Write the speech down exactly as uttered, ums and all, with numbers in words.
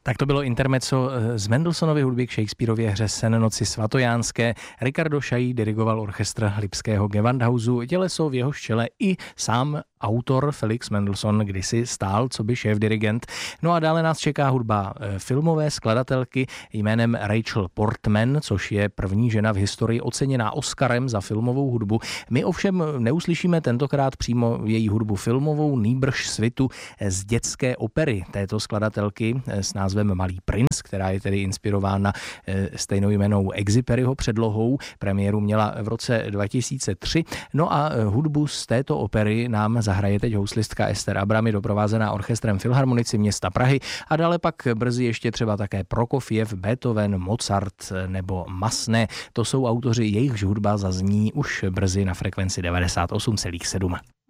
Tak to bylo intermezzo z Mendelsonovy hudby k Shakespearově hře Sen noci svatojánské. Ricardo Chailly dirigoval orchestr lipského Gewandhausu, těleso v jehož čele i sám autor Felix Mendelssohn kdysi stál coby šéf-dirigent. No a dále nás čeká hudba filmové skladatelky jménem Rachel Portman, což je první žena v historii oceněná Oscarem za filmovou hudbu. My ovšem neuslyšíme tentokrát přímo její hudbu filmovou, nýbrž svitu z dětské opery této skladatelky s názvem Malý princ, která je tedy inspirována stejnojmennou Exuperyho předlohou. Premiéru měla v roce dva tisíce tři. No a hudbu z této opery nám zahraje teď houslistka Ester Abramy, doprovázená orchestrem Filharmonici města Prahy, a dále pak brzy ještě třeba také Prokofjev, Beethoven, Mozart nebo Massenet. To jsou autoři, jejichž hudba zazní už brzy na frekvenci devadesát osm celá sedm.